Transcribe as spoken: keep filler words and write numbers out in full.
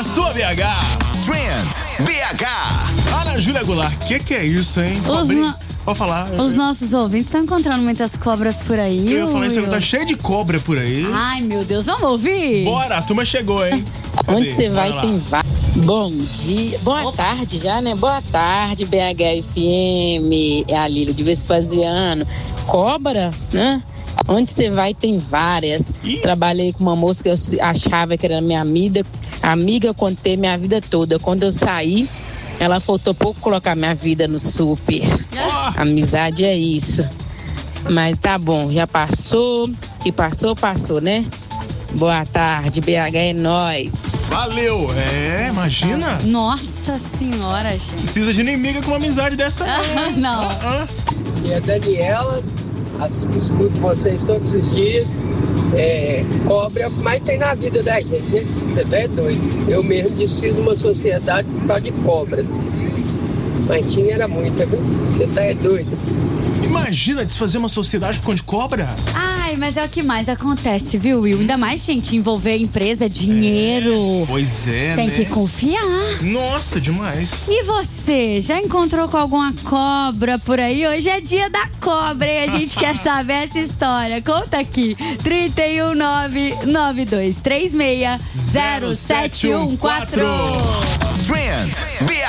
sua B H. Trend B H. Ana Júlia Goulart, o que, que é isso, hein? Os no... Pode falar. Os nossos ouvintes estão encontrando muitas cobras por aí. Eu ia falar isso, tá cheio de cobra por aí. Ai, meu Deus, vamos ouvir? Bora, a turma chegou, hein? Onde você vai tem vários. Bom dia, boa Opa. tarde já, né? Boa tarde, B H F M, é a Lília de Vespasiano. Cobra, né? Onde você vai tem várias. Ih. Trabalhei com uma moça que eu achava que era minha amiga, amiga, contei minha vida toda. Quando eu saí, ela faltou pouco colocar minha vida no super. Oh. Amizade é isso. Mas tá bom, já passou, que passou, passou, né? Boa tarde, B H é nóis. Valeu. É, imagina. Nossa senhora, gente. Precisa de inimiga com uma amizade dessa. Ah, não. Ah, ah. E a Daniela, as, escuto vocês todos os dias. É, cobra é o que mais tem na vida da gente, né? Você tá é doido. Eu mesmo desfiz uma sociedade por causa de cobras. Mas tinha era muita, viu? Você tá é doido. Imagina desfazer uma sociedade por conta de cobra. Ai, mas é o que mais acontece, viu, Will? Ainda mais, gente, envolver empresa, dinheiro. É, pois é, Tem né? que confiar. Nossa, demais. E você, já encontrou com alguma cobra por aí? Hoje é dia da cobra e a gente quer saber essa história. Conta aqui, trinta e um, nove nove dois três seis, zero sete um quatro. Trend B H.